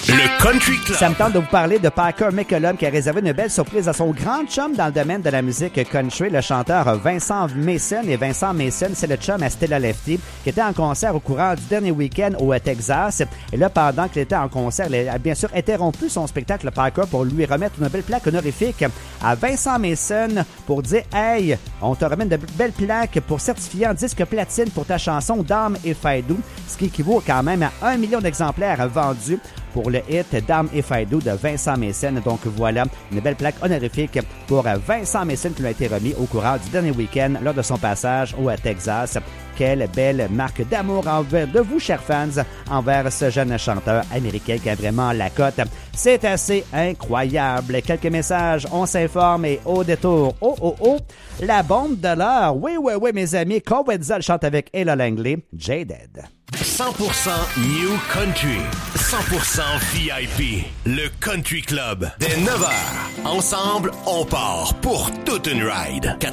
Le Country Club. Ça me tente de vous parler de Parker McCollum qui a réservé une belle surprise à son grand chum dans le domaine de la musique country, le chanteur Vincent Mason. Et Vincent Mason, c'est le chum à Stella Lefty qui était en concert au courant du dernier week-end au Texas. Et là, pendant qu'il était en concert, il a bien sûr interrompu son spectacle Parker pour lui remettre une belle plaque honorifique à Vincent Mason pour dire « Hey, on te remet une belle plaque pour certifier en disque platine pour ta chanson Dame et Faidou », ce qui équivaut quand même à 1 million d'exemplaires vendus pour le hit Dame et Faidou de Vincent Mason. Donc voilà, une belle plaque honorifique pour Vincent Mason qui lui a été remis au courant du dernier week-end lors de son passage au Texas. Quelle belle marque d'amour envers de vous, chers fans, envers ce jeune chanteur américain qui a vraiment la cote. C'est assez incroyable. Quelques messages, on s'informe et au détour, la bombe de l'heure. Oui, mes amis, Cowetzel chante avec Ella Langley, Jaded. 100% New Country, 100% VIP, le Country Club. Dès 9h, ensemble, on part pour toute une ride.